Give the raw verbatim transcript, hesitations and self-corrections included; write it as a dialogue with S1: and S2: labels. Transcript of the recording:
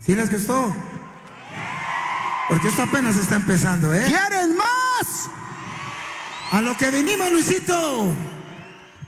S1: ¿Sí les gustó? Porque esto apenas está empezando, ¿eh?
S2: ¿Quieren más?
S1: A lo que vinimos, Luisito.